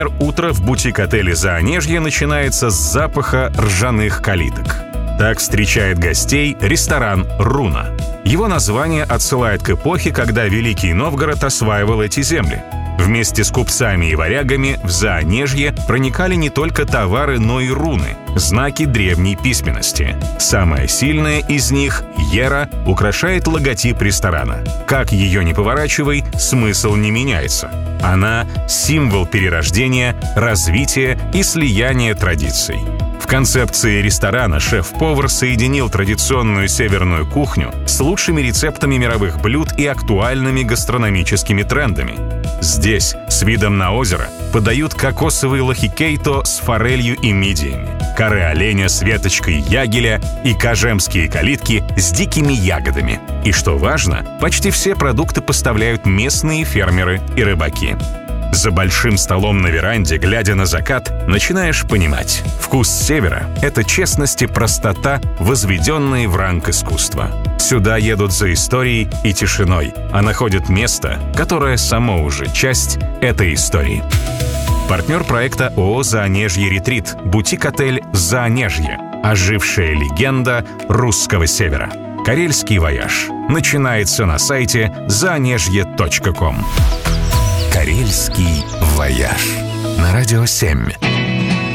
Утро в бутик-отеле «Заонежье» начинается с запаха ржаных калиток. Так встречает гостей ресторан «Руна». Его название отсылает к эпохе, когда Великий Новгород осваивал эти земли. Вместе с купцами и варягами в Заонежье проникали не только товары, но и руны – знаки древней письменности. Самая сильная из них, Ера, украшает логотип ресторана. Как ее ни поворачивай, смысл не меняется. Она – символ перерождения, развития и слияния традиций. В концепции ресторана шеф-повар соединил традиционную северную кухню с лучшими рецептами мировых блюд и актуальными гастрономическими трендами. Здесь, с видом на озеро, подают кокосовый лохикейто с форелью и мидиями, каре оленя с веточкой ягеля и кожемские калитки с дикими ягодами. И что важно, почти все продукты поставляют местные фермеры и рыбаки. За большим столом на веранде, глядя на закат, начинаешь понимать – вкус севера – это честность и простота, возведенные в ранг искусства. Сюда едут за историей и тишиной, а находят место, которое само уже часть этой истории. Партнер проекта ООО «Заонежье Ретрит», бутик-отель «Заонежье», ожившая легенда русского севера. Карельский вояж начинается на сайте zaonezhye.com. Карельский вояж. На Радио 7.